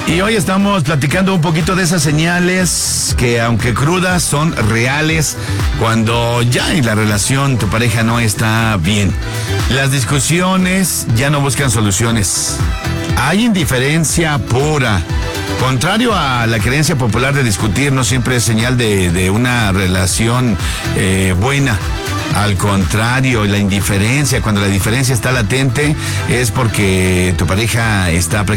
Y hoy estamos platicando un poquito de esas señales que, aunque crudas, son reales cuando ya en la relación tu pareja no está bien. Las discusiones ya no buscan soluciones. Hay indiferencia pura. Contrario a la creencia popular de discutir, no siempre es señal de una relación buena. Al contrario, la indiferencia, cuando la diferencia está latente, es porque tu pareja está